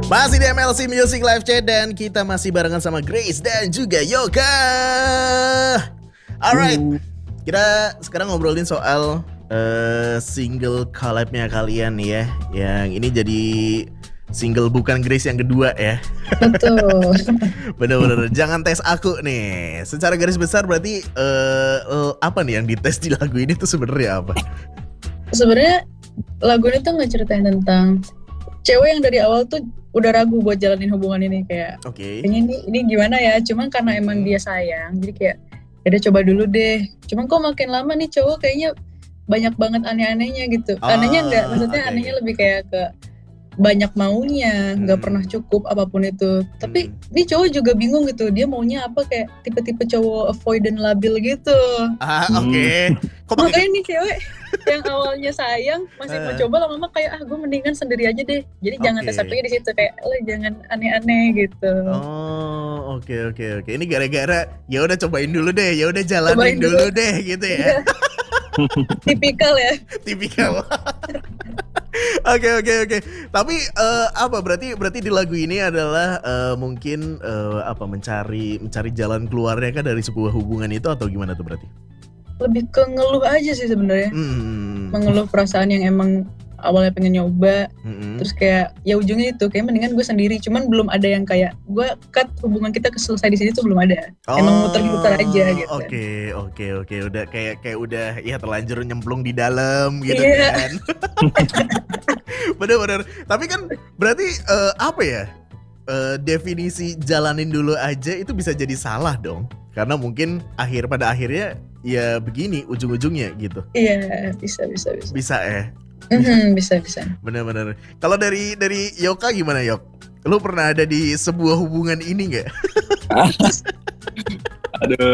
Masih di MLC Music Live Chat dan kita masih barengan sama Grace dan juga Yoka. Alright, kita sekarang ngobrolin soal single collab-nya kalian nih ya. Yang ini jadi single bukan Grace yang kedua ya. Betul. Bener-bener jangan tes aku nih. Secara garis besar berarti apa nih yang dites di lagu ini tuh sebenarnya apa? Sebenarnya lagu ini tuh ngeceritain tentang cewek yang dari awal tuh udah ragu buat jalanin hubungan ini, kayak kayaknya ini gimana ya, cuman karena emang dia sayang jadi kayak udah coba dulu deh, cuman kok makin lama nih cowok kayaknya banyak banget aneh-anehnya gitu. Anehnya enggak, maksudnya anehnya lebih kayak ke banyak maunya, nggak pernah cukup apapun itu. Tapi ini cowok juga bingung gitu, dia maunya apa, kayak tipe-tipe cowok avoidant labil gitu. Makanya nih cewek yang awalnya sayang masih mau coba, lama-lama kayak gue mendingan sendiri aja deh. Jadi jangan tes apinya di situ, kayak lo jangan aneh-aneh gitu. Oke. Ini gara-gara ya udah cobain dulu deh, ya udah jalanin dulu deh gitu ya. Tipikal ya. Tipikal. Oke. Tapi apa berarti di lagu ini adalah mungkin mencari jalan keluarnya kan dari sebuah hubungan itu, atau gimana tuh berarti? Lebih ke ngeluh aja sih sebenarnya. Mengeluh perasaan yang emang awalnya pengen nyoba, terus kayak ya ujungnya itu kayak mendingan gue sendiri. Cuman belum ada yang kayak gue cut hubungan kita selesai di sini tuh, belum ada. Emang muter-muter aja gitu. Oke. Udah kayak udah ya terlanjur nyemplung di dalam gitu kan. Bener. Tapi kan berarti definisi jalanin dulu aja itu bisa jadi salah dong. Karena mungkin pada akhirnya ya begini ujung-ujungnya gitu. Iya, bisa. Bisa ya? Bisa. Bener. Kalau dari Yoka gimana, Yok? Lu pernah ada di sebuah hubungan ini nggak? Aduh.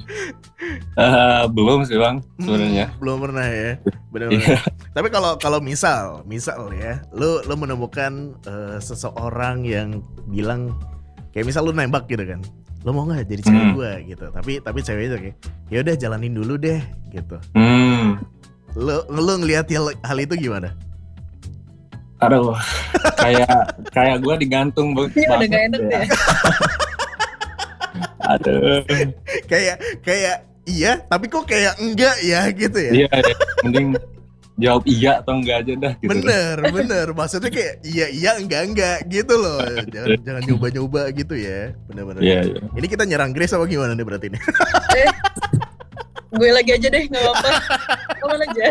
Belum sih Bang, sebenarnya. Belum pernah ya. Benar-benar. Tapi kalau misal ya, lu menemukan seseorang yang bilang kayak misal lu nembak gitu kan. Lu mau enggak jadi cewek gue gitu. Tapi cewek itu kayak ya udah jalanin dulu deh gitu. Lu ngelihat hal itu gimana? Aduh. kayak gue digantung banget. Ini udah gak enak ya. Aduh. Kayak iya, tapi kok kayak enggak ya gitu ya? Iya, mending jawab iya atau enggak aja dah gitu. Bener. Maksudnya kayak iya enggak gitu loh. Jangan nyoba-nyoba gitu ya. Bener. Iya. Ini kita nyerang Grace apa gimana nih berarti nih? Gue lagi aja deh, enggak apa-apa. Kapan aja.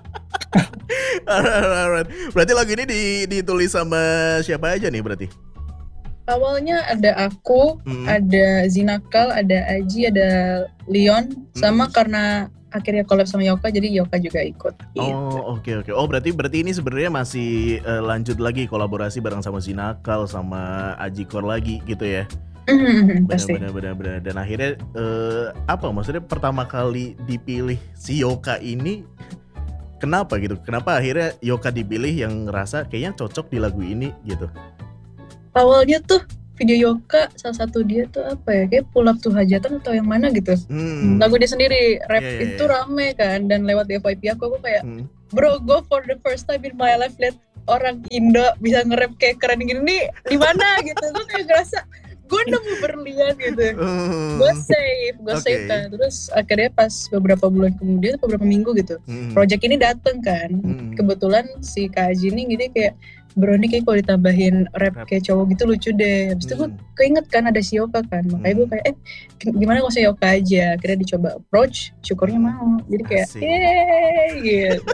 Alright. Berarti lagu ini ditulis sama siapa aja nih berarti? Awalnya ada aku, ada Zinakal, ada Aji, ada Leon, sama karena akhirnya collab sama Yoka, jadi Yoka juga ikut. Oke. Oh berarti ini sebenarnya masih lanjut lagi kolaborasi bareng sama Zinakal sama Aji Kor lagi gitu ya? Benar. Dan akhirnya maksudnya pertama kali dipilih si Yoka ini kenapa gitu? Kenapa akhirnya Yoka dipilih yang ngerasa kayaknya cocok di lagu ini gitu? Awalnya tuh video Yoka, salah satu dia tuh kayak Pull Up to Hajatan atau yang mana gitu. Lagu dia sendiri, rap itu rame kan, dan lewat di FYP aku kayak bro, go for the first time in my life, lihat orang Indo bisa nge-rap kayak keren gini nih di mana gitu. Gue kayak ngerasa gue nemu berlian gitu. Gue save kan. Terus akhirnya pas beberapa bulan kemudian, beberapa minggu gitu, project ini dateng kan. Kebetulan si Kak Aji ini gitu kayak, bro ini kayak kalau ditambahin rap kayak cowok gitu lucu deh. Habis itu gue keinget kan ada si Yoka kan. Makanya gue kayak gimana kalau si Yoka aja. Akhirnya dicoba approach, syukurnya mau. Jadi kayak gitu.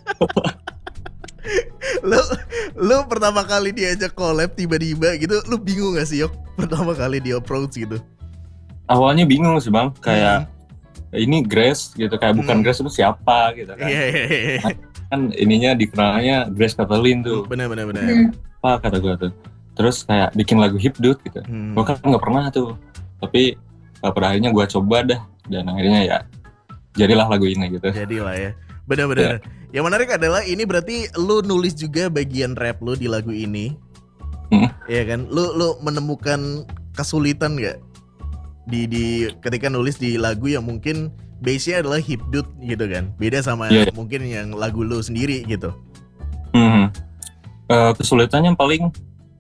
Lu pertama kali diajak collab tiba-tiba gitu, lu bingung gak sih Yok pertama kali di approach gitu? Awalnya bingung sih Bang, kayak ini Grace gitu, kayak bukan Grace itu siapa gitu kan. Kan ininya dikenalnya Grace Kathleen tuh. Bener. Apa kata gue tuh. Terus kayak bikin lagu hipdut gitu. Gue kan gak pernah tuh. Tapi pada akhirnya gue coba dah. Dan akhirnya ya jadilah lagu ini gitu. Jadilah ya. Bener. Yang menarik adalah ini berarti lu nulis juga bagian rap lu di lagu ini. Iya kan? Lu menemukan kesulitan gak di ketika nulis di lagu yang mungkin base-nya adalah hipdut gitu kan? Beda sama mungkin yang lagu lu sendiri gitu. Kesulitannya paling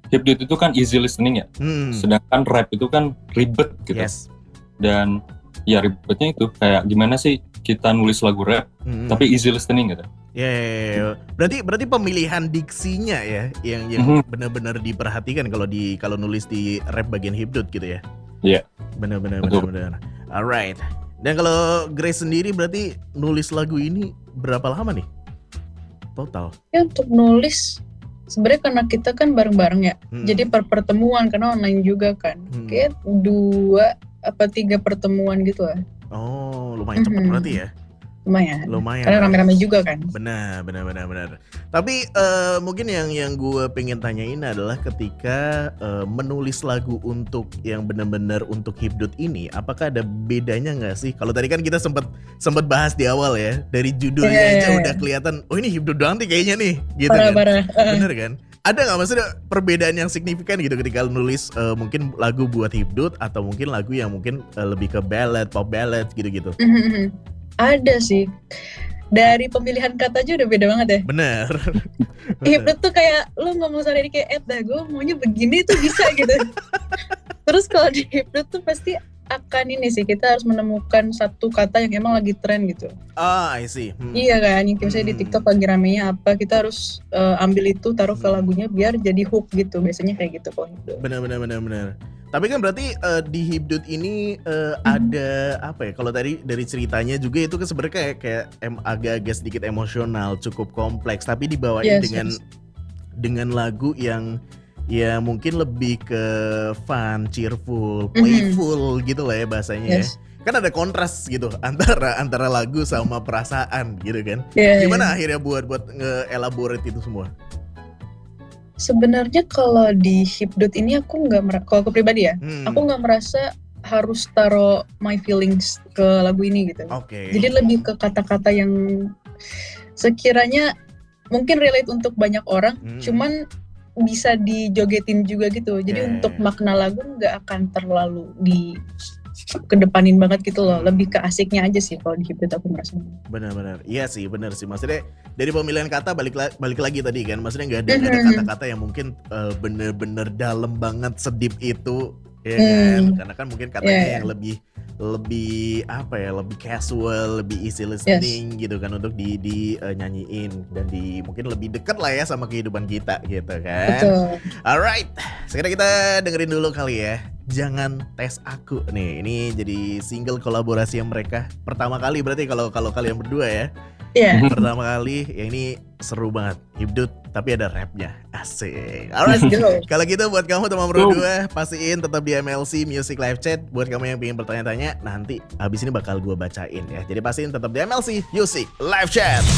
Hipdut itu kan easy listening ya, sedangkan rap itu kan ribet gitu. Yes. Dan ya ribetnya itu kayak gimana sih kita nulis lagu rap tapi easy listening gitu. Ya. Berarti pemilihan diksinya ya yang benar-benar diperhatikan kalau nulis di rap bagian Hipdut gitu ya. Iya. Benar. Alright. Dan kalau Grace sendiri berarti nulis lagu ini berapa lama nih? Total. Ya untuk nulis sebenarnya karena kita kan bareng-bareng ya. Jadi pertemuan karena online juga kan. Kayak 2 apa 3 pertemuan gitu lah. Oh, lumayan cepat berarti ya. Lumayan. Karena rame-rame juga kan. Benar. Tapi mungkin yang gue pengen tanyain adalah ketika menulis lagu untuk yang benar-benar untuk Hipdut ini, apakah ada bedanya nggak sih? Kalau tadi kan kita sempat bahas di awal ya, dari judulnya aja udah kelihatan, oh ini Hipdut doang nih kayaknya nih, gitu parah. kan? Bener kan? Ada nggak maksudnya perbedaan yang signifikan gitu ketika nulis mungkin lagu buat Hipdut atau mungkin lagu yang mungkin lebih ke ballad, pop ballad gitu-gitu? Ada sih. Dari pemilihan kata aja udah beda banget ya. Bener. Hipdut tuh kayak lu ngomong sama dia kayak gue maunya begini tuh bisa gitu. Terus kalau di Hipdut tuh pasti akan ini sih, kita harus menemukan satu kata yang emang lagi tren gitu. I see. Iya kan, yang misalnya di TikTok lagi ramenya apa, kita harus ambil itu taruh ke lagunya biar jadi hook gitu. Biasanya kayak gitu kalau Hipdut. Benar. Tapi kan berarti di Hipdut ini ada apa ya? Kalau dari ceritanya juga itu kan sebenarnya kayak agak-agak sedikit emosional, cukup kompleks. Tapi dibawain dengan lagu yang ya mungkin lebih ke fun, cheerful, playful gitu lah ya bahasanya ya. Kan ada kontras gitu antara lagu sama perasaan gitu kan. Gimana akhirnya buat nge-elaborate itu semua? Sebenarnya kalau di Hipdut ini aku kalau aku pribadi ya, aku nggak merasa harus taruh my feelings ke lagu ini gitu. Jadi lebih ke kata-kata yang sekiranya mungkin relate untuk banyak orang, cuman bisa dijogetin juga gitu. Jadi untuk makna lagu nggak akan terlalu kedepanin banget gitu loh. Lebih ke asiknya aja sih kalau di Hipdut aku merasa. Benar. Iya sih, benar sih. Maksudnya dari pemilihan kata balik lagi tadi kan. Maksudnya nggak ada kata-kata yang mungkin bener-bener dalam banget, sedip itu, ya kan? Karena kan mungkin katanya yang lebih apa ya, lebih casual, lebih easy listening gitu kan untuk nyanyiin dan mungkin lebih dekat lah ya sama kehidupan kita gitu kan. Betul. Alright, sekarang kita dengerin dulu kali ya. Jangan Tes Aku nih. Ini jadi single kolaborasi yang mereka pertama kali berarti kalau kalian berdua ya. Iya. Pertama kali yang ini seru banget. Hipdut tapi ada rapnya. Asik. Alright. Kalau gitu buat kamu teman berdua, pastiin tetap di MLC Music Live Chat. Buat kamu yang pengen bertanya-tanya, nanti abis ini bakal gue bacain ya. Jadi pastiin tetap di MLC Music Live Chat.